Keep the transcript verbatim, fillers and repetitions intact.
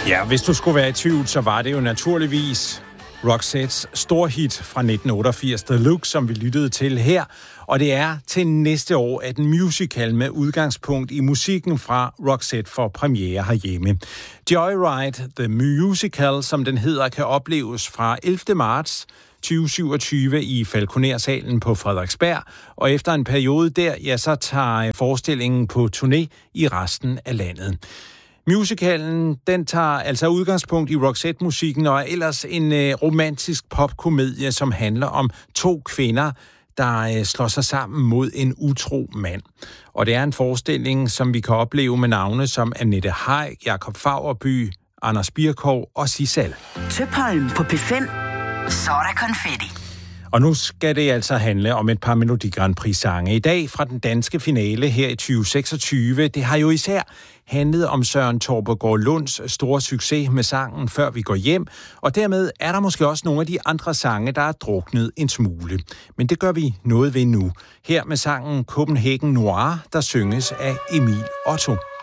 Ja, hvis du skulle være i tvivl, så var det jo naturligvis Roxettes storhit fra nitten otteogfirs, The Look, som vi lyttede til her. Og det er til næste år, at en musical med udgangspunkt i musikken fra Roxette får premiere herhjemme. Joyride, The Musical, som den hedder, kan opleves fra ellevte marts tyve syvogtyve i Falconer-salen på Frederiksberg, og efter en periode der, ja, så tager forestillingen på turné i resten af landet. Musicalen, den tager altså udgangspunkt i Roxette-musikken og er ellers en øh, romantisk popkomedie, som handler om to kvinder, der øh, slår sig sammen mod en utro mand. Og det er en forestilling, som vi kan opleve med navne som Annette Heick, Jakob Faurby, Anders Birkov og Sissal. Tøpholm på P fem. Så er der konfetti. Og nu skal det altså handle om et par Melodi Grand Prix-sange. I dag fra den danske finale her i tyve seksogtyve. Det har jo især handlet om Søren Torpegaard Lunds store succes med sangen Før vi går hjem. Og dermed er der måske også nogle af de andre sange, der er druknet en smule. Men det gør vi noget ved nu. Her med sangen Copenhagen Noir, der synges af Emil Otto.